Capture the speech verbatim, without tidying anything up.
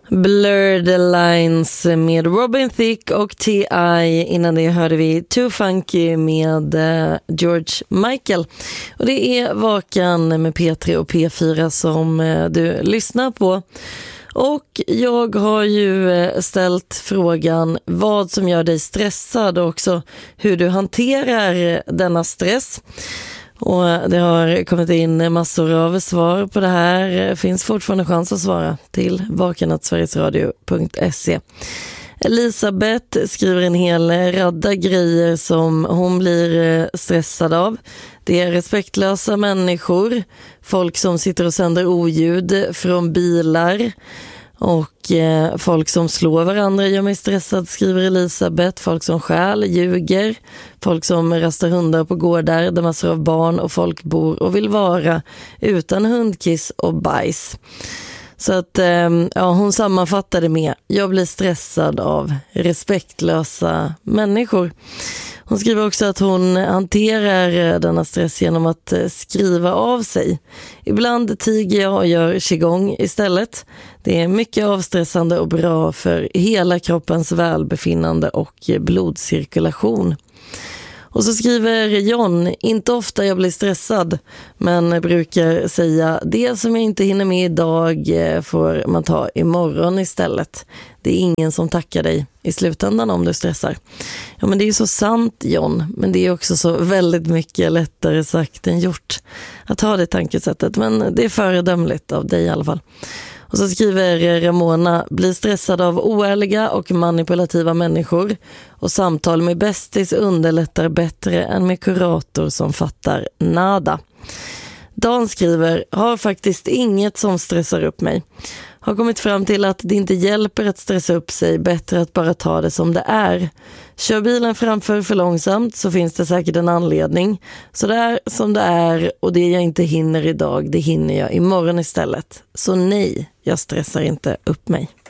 Blur the Lines med Robin Thicke och T I. Innan det hörde vi Too Funky med uh, George Michael. Och det är Vakan med P tre och P fyra som uh, du lyssnar på. Och jag har ju uh, ställt frågan vad som gör dig stressad och också hur du hanterar uh, denna stress. Och det har kommit in massor av svar på det här. Det finns fortfarande chans att svara till vakan at sverigesradio punkt se. Elisabeth skriver en hel radda grejer som hon blir stressad av. Det är respektlösa människor, folk som sitter och sänder oljud från bilar och eh, folk som slår varandra gör mig stressad, skriver Elisabeth. Folk som stjäl, ljuger, folk som rastar hundar på gårdar där massor av barn och folk bor och vill vara utan hundkiss och bajs. Så att eh, ja, hon sammanfattade med: jag blir stressad av respektlösa människor. Hon skriver också att hon hanterar denna stress genom att skriva av sig. Ibland tiger jag och gör qigong istället. Det är mycket avstressande och bra för hela kroppens välbefinnande och blodcirkulation. Och så skriver John: inte ofta jag blir stressad, men brukar säga det som jag inte hinner med idag får man ta imorgon istället. Det är ingen som tackar dig i slutändan om du stressar. Ja, men det är ju så sant, John, men det är också så väldigt mycket lättare sagt än gjort att ha det tankesättet, men det är föredömligt av dig i alla fall. Och så skriver Ramona: blir stressad av oärliga och manipulativa människor och samtal med bästis underlättar bättre än med kurator som fattar nada. Dan skriver: har faktiskt inget som stressar upp mig. Har kommit fram till att det inte hjälper att stressa upp sig, bättre att bara ta det som det är. Kör bilen framför för långsamt så finns det säkert en anledning. Så det är som det är, och det jag inte hinner idag, det hinner jag imorgon istället. Så nej, jag stressar inte upp mig.